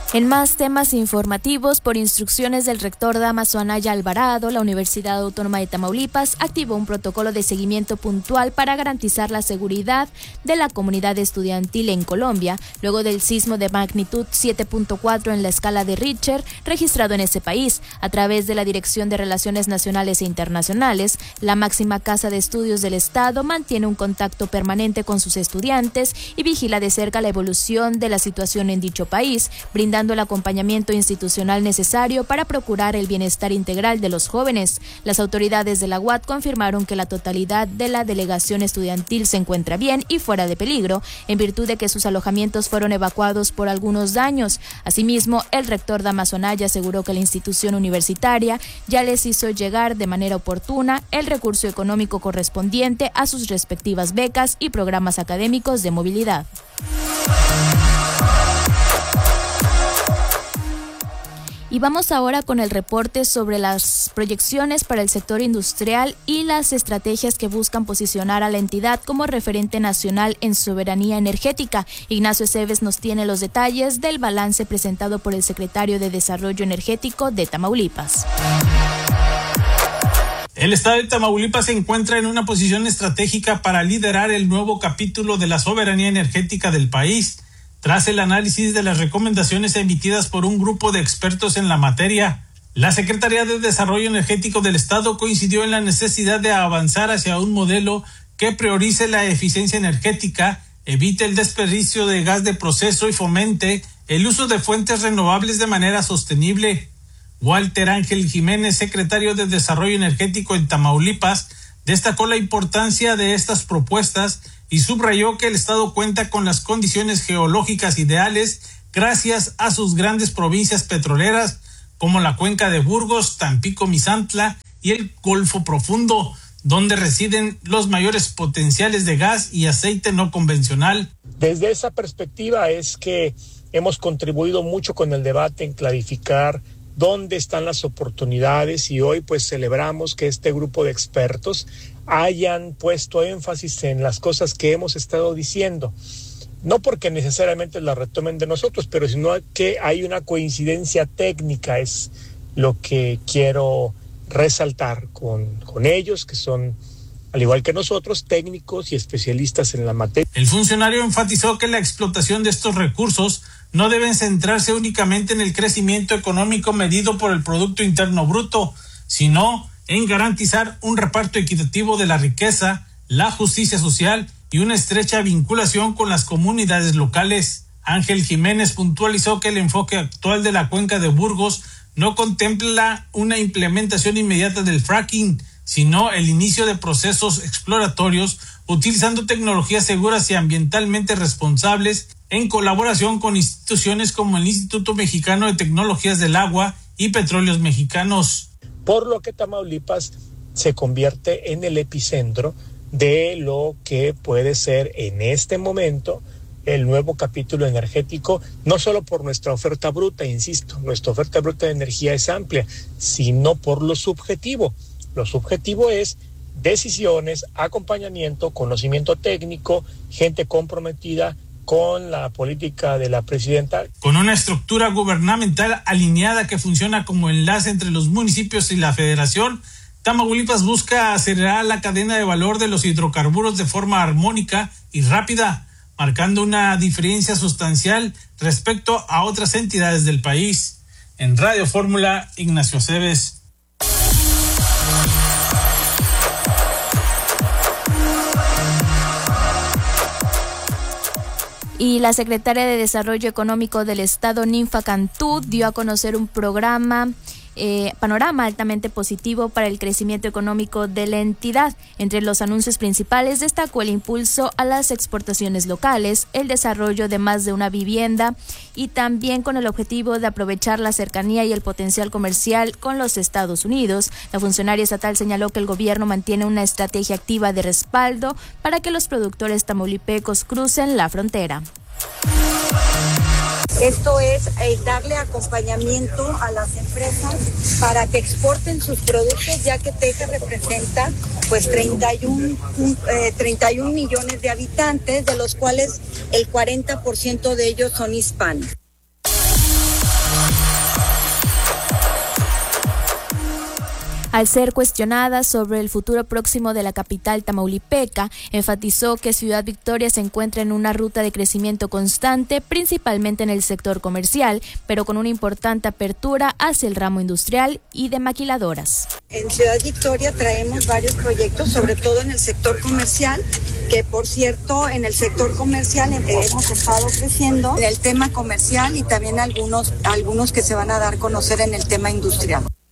En más temas informativos, por instrucciones del rector Dámaso Anaya Alvarado, la Universidad Autónoma de Tamaulipas activó un protocolo de seguimiento puntual para garantizar la seguridad de la comunidad estudiantil en Colombia, luego del sismo de magnitud 7.4 en la escala de Richter registrado en ese país. A través de la Dirección de Relaciones Nacionales e Internacionales, la máxima casa de estudios del Estado mantiene un contacto permanente con sus estudiantes y vigila de cerca la evolución de la situación en dicho país, brindando el acompañamiento institucional necesario para procurar el bienestar integral de los jóvenes. Las autoridades de la UAT confirmaron que la totalidad de la delegación estudiantil se encuentra bien y fuera de peligro, en virtud de que sus alojamientos fueron evacuados por algunos daños. Asimismo, el rector Dámaso Anaya aseguró que la institución universitaria ya les hizo llegar de manera oportuna el recurso económico correspondiente a sus respectivas becas y programas académicos de movilidad. Y vamos ahora con el reporte sobre las proyecciones para el sector industrial y las estrategias que buscan posicionar a la entidad como referente nacional en soberanía energética. Ignacio Esteves nos tiene los detalles del balance presentado por el secretario de Desarrollo Energético de Tamaulipas. El estado de Tamaulipas se encuentra en una posición estratégica para liderar el nuevo capítulo de la soberanía energética del país, tras el análisis de las recomendaciones emitidas por un grupo de expertos en la materia. La Secretaría de Desarrollo Energético del Estado coincidió en la necesidad de avanzar hacia un modelo que priorice la eficiencia energética, evite el desperdicio de gas de proceso y fomente el uso de fuentes renovables de manera sostenible. Walter Ángel Jiménez, secretario de Desarrollo Energético en Tamaulipas, destacó la importancia de estas propuestas y subrayó que el Estado cuenta con las condiciones geológicas ideales gracias a sus grandes provincias petroleras como la cuenca de Burgos, Tampico, Misantla y el Golfo Profundo, donde residen los mayores potenciales de gas y aceite no convencional. Desde esa perspectiva es que hemos contribuido mucho con el debate en clarificar dónde están las oportunidades y hoy pues celebramos que este grupo de expertos hayan puesto énfasis en las cosas que hemos estado diciendo, no porque necesariamente las retomen de nosotros, pero sino que hay una coincidencia técnica, es lo que quiero resaltar con ellos, que son, al igual que nosotros, técnicos y especialistas en la materia. El funcionario enfatizó que la explotación de estos recursos no deben centrarse únicamente en el crecimiento económico medido por el Producto Interno Bruto, sino en garantizar un reparto equitativo de la riqueza, la justicia social y una estrecha vinculación con las comunidades locales. Ángel Jiménez puntualizó que el enfoque actual de la cuenca de Burgos no contempla una implementación inmediata del fracking, sino el inicio de procesos exploratorios utilizando tecnologías seguras y ambientalmente responsables en colaboración con instituciones como el Instituto Mexicano de Tecnologías del Agua y Petróleos Mexicanos. Por lo que Tamaulipas se convierte en el epicentro de lo que puede ser en este momento el nuevo capítulo energético, no solo por nuestra oferta bruta, insisto, nuestra oferta bruta de energía es amplia, sino por lo subjetivo. Lo subjetivo es decisiones, acompañamiento, conocimiento técnico, gente comprometida con la política de la presidenta. Con una estructura gubernamental alineada que funciona como enlace entre los municipios y la federación, Tamaulipas busca acelerar la cadena de valor de los hidrocarburos de forma armónica y rápida, marcando una diferencia sustancial respecto a otras entidades del país. En Radio Fórmula, Ignacio Esteves. Y la secretaria de Desarrollo Económico del Estado, Ninfa Cantú, dio a conocer un panorama altamente positivo para el crecimiento económico de la entidad. Entre los anuncios principales destacó el impulso a las exportaciones locales, el desarrollo de más de una vivienda y también con el objetivo de aprovechar la cercanía y el potencial comercial con los Estados Unidos. La funcionaria estatal señaló que el gobierno mantiene una estrategia activa de respaldo para que los productores tamaulipecos crucen la frontera. Esto es darle acompañamiento a las empresas para que exporten sus productos, ya que Texas representa pues 31 millones de habitantes, de los cuales el 40% de ellos son hispanos. Al ser cuestionada sobre el futuro próximo de la capital tamaulipeca, enfatizó que Ciudad Victoria se encuentra en una ruta de crecimiento constante, principalmente en el sector comercial, pero con una importante apertura hacia el ramo industrial y de maquiladoras. En Ciudad Victoria traemos varios proyectos, sobre todo en el sector comercial, que por cierto en el sector comercial hemos estado creciendo en el tema comercial y también algunos que se van a dar a conocer en el tema industrial.